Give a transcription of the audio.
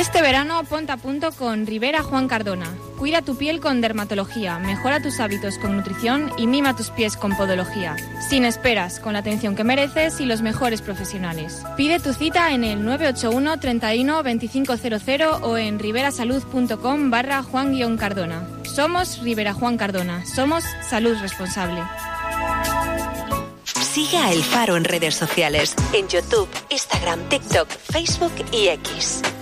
Este verano ponte a punto con Rivera Juan Cardona. Cuida tu piel con dermatología, mejora tus hábitos con nutrición y mima tus pies con podología. Sin esperas, con la atención que mereces y los mejores profesionales. Pide tu cita en el 981 31 2500 o en riverasalud.com/Juan-Cardona. Somos Rivera Juan Cardona. Somos salud responsable. Sigue a El Faro en redes sociales, en YouTube, Instagram, TikTok, Facebook y X.